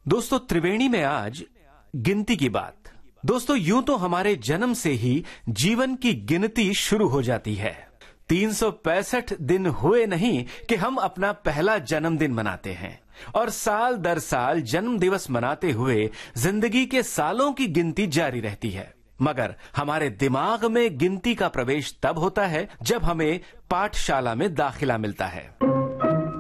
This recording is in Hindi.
दोस्तों, त्रिवेणी में आज गिनती की बात। दोस्तों, यूं तो हमारे जन्म से ही जीवन की गिनती शुरू हो जाती है। 365 दिन हुए नहीं कि हम अपना पहला जन्मदिन मनाते हैं और साल दर साल जन्म दिवस मनाते हुए जिंदगी के सालों की गिनती जारी रहती है। मगर हमारे दिमाग में गिनती का प्रवेश तब होता है जब हमें पाठशाला में दाखिला मिलता है।